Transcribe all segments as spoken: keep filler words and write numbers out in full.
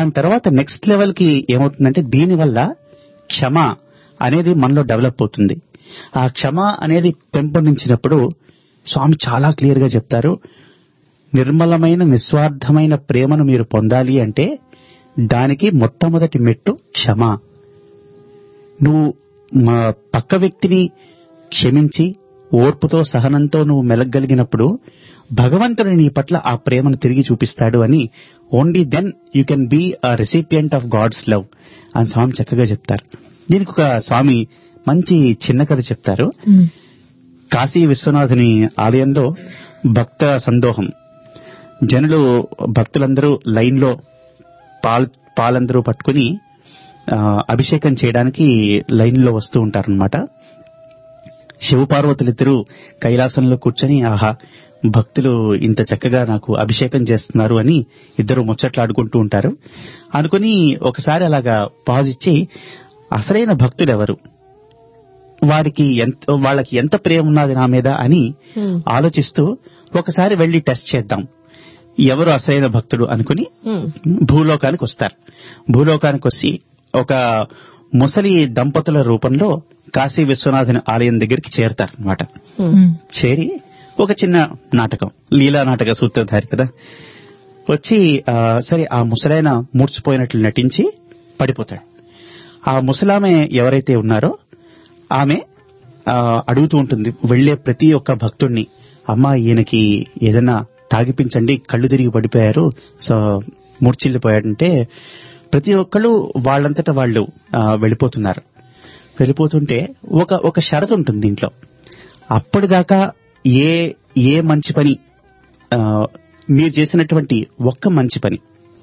దాని తర్వాత next level కి ఏమవుతుందంటే దీనివల్ల క్షమ అనేది మనలో డెవలప్ అవుతుంది. ఆ క్షమ అనేది పెంపొందించినప్పుడు స్వామి చాలా క్లియర్ గా చెప్తారు, నిర్మలమైన నిస్వార్థమైన ప్రేమను మీరు పొందాలి అంటే దానికి మొట్టమొదటి మెట్టు క్షమ. నువ్వు మా పక్క వ్యక్తిని క్షమించి ఓర్పుతో సహనంతో నువ్వు మెలగలిగినప్పుడు భగవంతుడు నీ పట్ల ఆ ప్రేమను తిరిగి చూపిస్తాడు అని, only then you can be a recipient of God's love అని స్వామి చక్కగా చెప్తారు. దీనికి ఒక స్వామి మంచి చిన్న కథ చెప్తారు. కాశీ విశ్వనాథుని ఆలయంలో భక్త సందోహం, జనులు భక్తులందరూ లైన్ లో పాల్ పాలందరూ పట్టుకుని అభిషేకం చేయడానికి లైన్ లో వస్తూ ఉంటారనమాట. శివపార్వతులిద్దరూ కైలాసంలో కూర్చొని ఆహా భక్తులు ఇంత చక్కగా నాకు అభిషేకం చేస్తున్నారు అని ఇద్దరు ముచ్చట్లాడుకుంటూ ఉంటారు. అనుకుని ఒకసారి అలాగా పాజ్ ఇచ్చి అసలైన భక్తుడు ఎవరు, వాడికి ఎంత వాళ్ళకి ఎంత ప్రేమ ఉన్నది నా మీద అని ఆలోచిస్తూ ఒకసారి వెళ్లి టెస్ట్ చేద్దాం ఎవరు అసలైన భక్తుడు అనుకుని భూలోకానికి వస్తారు. భూలోకానికి వచ్చి ఒక ముసలి దంపతుల రూపంలో కాశీ విశ్వనాథుని ఆలయం దగ్గరికి చేరతారనమాట. చేరి ఒక చిన్న నాటకం, లీలా నాటక సూత్రధారి కదా, వచ్చి సరే ఆ ముసలైన మూర్చిపోయినట్లు నటించి పడిపోతాడు. ఆ ముసలామె ఎవరైతే ఉన్నారో ఆమె అడుగుతూ ఉంటుంది వెళ్లే ప్రతి ఒక్క భక్తుడిని, అమ్మా ఈయనకి ఏదైనా తాగిపించండి, కళ్ళు తిరిగి పడిపోయారు, సో మూర్చిల్లిపోయాడంటే ప్రతి ఒక్కళ్ళు వాళ్ళంతటా వాళ్ళు వెళ్ళిపోతున్నారు. వెళ్ళిపోతుంటే ఒక ఒక షరతు ఉంటుంది దీంట్లో, అప్పటిదాకా ఏ ఏ మంచి పని మీరు చేసినటువంటి ఒక్క మంచి పని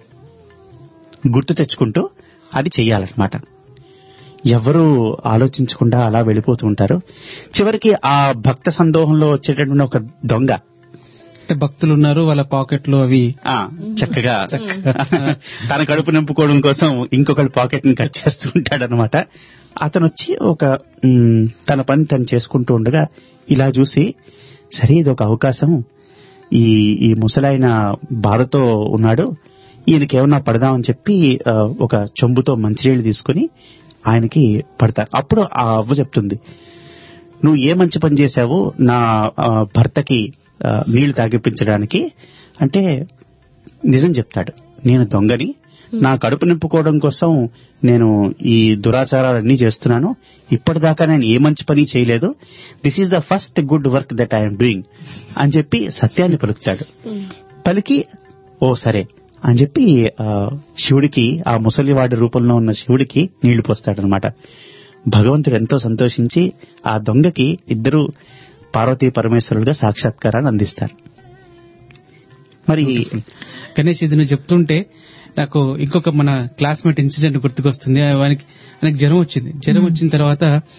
గుర్తు తెచ్చుకుంటూ అది చెయ్యాలన్నమాట. ఎవరు ఆలోచించకుండా అలా వెళ్ళిపోతూ ఉంటారు. చివరికి ఆ భక్త సందోహంలో వచ్చేటటువంటి ఒక దొంగ, భక్తులు ఉన్నారు వాళ్ళ పాకెట్లు అవి చక్కగా తన కడుపు నింపుకోవడం కోసం ఇంకొకరి పాకెట్ ని కట్ చేస్తూ ఉంటాడనమాట. అతను వచ్చి ఒక తన పని తను చేసుకుంటూ ఉండగా ఇలా చూసి సరే ఇది ఒక అవకాశం, ఈ ఈ ముసలాయన బాధతో ఉన్నాడు, ఈయనకేమన్నా పడదామని చెప్పి ఒక చెంబుతో మంచినీళ్లు తీసుకుని ఆయనకి పడతారు. అప్పుడు ఆ అవ్వ చెప్తుంది, నువ్వు ఏ మంచి పని చేశావు నా భర్తకి నీళ్లు తాగిపించడానికి అంటే నిజం చెప్తాడు, నేను దొంగని, నా కడుపు నింపుకోవడం కోసం నేను ఈ దురాచారాలన్నీ చేస్తున్నాను, ఇప్పటిదాకా నేను ఏ మంచి పని చేయలేదు, this is the first good work that I'm doing అని చెప్పి సత్యాన్ని పలుకుతాడు. పలికి ఓ సరే అని చెప్పి శివుడికి, ఆ ముసలివాడి రూపంలో ఉన్న శివుడికి నీళ్లు పోస్తాడనమాట. భగవంతుడు ఎంతో సంతోషించి ఆ దొంగకి ఇద్దరు పార్వతీ పరమేశ్వరులుగా సాక్షాత్కారాన్ని అందిస్తారు. మరి గణేష్ ఇది నువ్వు చెప్తుంటే నాకు ఇంకొక మన క్లాస్మేట్ ఇన్సిడెంట్ గుర్తుకొస్తుంది. ఆయనకి ఆయనకి జ్వరం వచ్చింది. జ్వరం వచ్చిన తర్వాత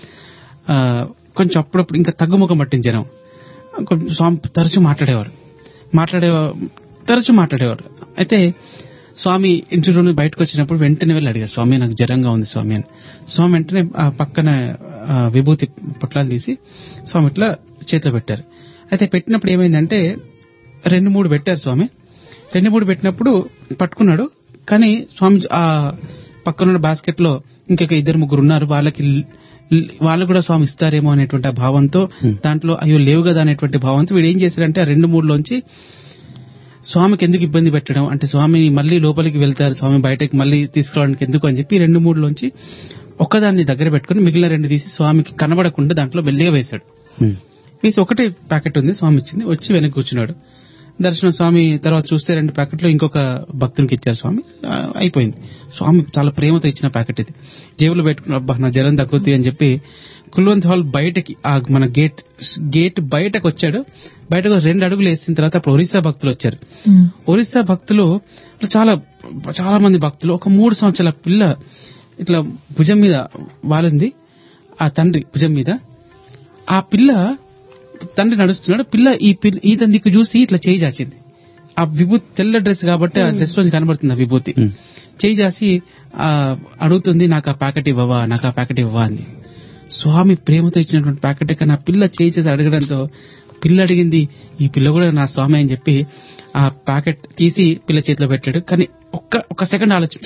కొంచెం అప్పుడప్పుడు ఇంకా తగ్గుముఖం పట్టిన జ్వరం. స్వామి తరచూ మాట్లాడేవారు మాట్లాడే తరచూ మాట్లాడేవారు అయితే స్వామి ఇంటి నుండి బయటకు వచ్చినప్పుడు వెంటనే వెళ్ళి అడిగారు, స్వామి నాకు జ్వరంగా ఉంది స్వామి అని. స్వామి వెంటనే ఆ పక్కన విభూతి పొట్లాలు తీసి స్వామి ఇట్లా చేతిలో పెట్టారు. అయితే పెట్టినప్పుడు ఏమైందంటే రెండు మూడు పెట్టారు స్వామి. రెండు మూడు పెట్టినప్పుడు పట్టుకున్నాడు, కానీ స్వామి ఆ పక్కనున్న బాస్కెట్ లో ఇంకొక ఇద్దరు ముగ్గురు ఉన్నారు, వాళ్ళకి వాళ్ళు కూడా స్వామి ఇస్తారేమో అనేటువంటి భావంతో, దాంట్లో అయ్యో లేవు కదా అనేటువంటి భావంతో వీడు ఏం చేశారంటే ఆ రెండు మూడులోంచి స్వామికి ఎందుకు ఇబ్బంది పెట్టడం, అంటే స్వామిని మళ్లీ లోపలికి వెళ్తారు, స్వామి బయటకి మళ్లీ తీసుకురావడానికి ఎందుకు అని చెప్పి రెండు మూడులోంచి ఒక్కదాన్ని దగ్గర పెట్టుకుని మిగిలిన రెండు తీసి స్వామికి కనబడకుండా దాంట్లో మెల్లిగా వేశాడు. వేసి ఒకటే ప్యాకెట్ ఉంది, స్వామి ఇచ్చింది, వచ్చి వెనక్కి కూర్చున్నాడు. దర్శనం స్వామి తర్వాత చూస్తే రెండు ప్యాకెట్లు ఇంకొక భక్తునికి ఇచ్చారు స్వామి. అయిపోయింది. స్వామి చాలా ప్రేమతో ఇచ్చిన ప్యాకెట్ ఇది. జేబులో పెట్టుకున్న అబ్బా నా జ్వరం తగ్గుతుంది అని చెప్పి కుల్వంత్ హాల్ బయటకి మన గేట్ గేట్ బయటకు వచ్చాడు. బయటకు రెండు అడుగులు వేసిన తర్వాత అప్పుడు ఒరిస్సా భక్తులు వచ్చారు. ఒరిస్సా భక్తులు చాలా చాలా మంది భక్తులు, ఒక మూడు సంవత్సరాల పిల్ల ఇట్లా భుజం మీద వాలింది, ఆ తండ్రి భుజం మీద. ఆ పిల్ల తండ్రి నడుస్తున్నాడు, పిల్ల ఈ ఈతని దిక్కు చూసి ఇట్లా చేయి చాచింది. ఆ విభూతి తెల్ల డ్రెస్ కాబట్టి ఆ డ్రెస్ లో కనబడుతుంది ఆ విభూతి. చేయి చాసి ఆ అడుగుతుంది, నాకు ఆ ప్యాకెట్ ఇవ్వవా, నాకు ఆ ప్యాకెట్ ఇవ్వవా అంది. స్వామి ప్రేమతో ఇచ్చినటువంటి ప్యాకెట్ కానీ ఆ పిల్ల చేయి చేసి అడగడంతో పిల్ల అడిగింది, ఈ పిల్ల కూడా నా స్వామి అని చెప్పి ఆ ప్యాకెట్ తీసి పిల్ల చేతిలో పెట్టాడు. కానీ ఒక్క ఒక్క సెకండ్ ఆలోచించాడు.